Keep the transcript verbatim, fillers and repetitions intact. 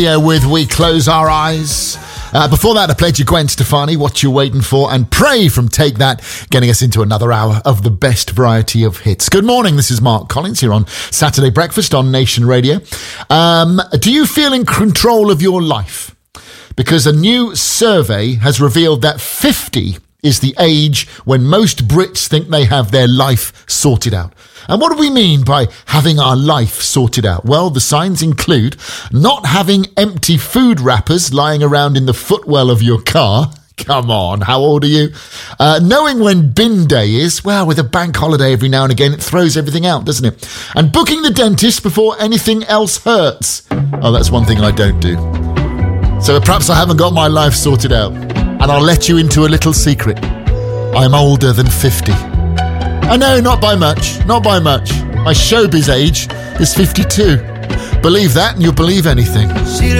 Yeah, with We Close Our Eyes. Uh, before that, I played you Gwen Stefani, What You Waiting For, and Pray from Take That, getting us into another hour of the best variety of hits. Good morning, this is Mark Collins here on Saturday Breakfast on Nation Radio. Um, do you feel in control of your life? Because a new survey has revealed that fifty is the age when most Brits think they have their life sorted out. And what do we mean by having our life sorted out? Well, the signs include not having empty food wrappers lying around in the footwell of your car. Come on, how old are you? Uh, knowing when bin day is, well, with a bank holiday every now and again, it throws everything out, doesn't it? And booking the dentist before anything else hurts. Oh, that's one thing I don't do. So perhaps I haven't got my life sorted out. And I'll let you into a little secret. I'm older than fifty. I know, not by much, not by much. My showbiz age is fifty-two. Believe that and you'll believe anything.